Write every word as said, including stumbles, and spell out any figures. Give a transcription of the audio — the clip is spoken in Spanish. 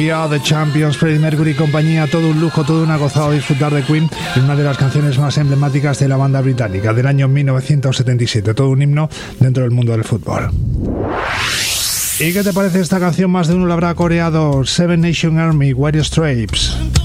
We Are the Champions, Freddie Mercury y compañía, todo un lujo, todo una gozada disfrutar de Queen en una de las canciones más emblemáticas de la banda británica del año mil novecientos setenta y siete, todo un himno dentro del mundo del fútbol. ¿Y qué te parece esta canción? Más de uno la habrá coreado. Seven Nation Army, Dire Straits.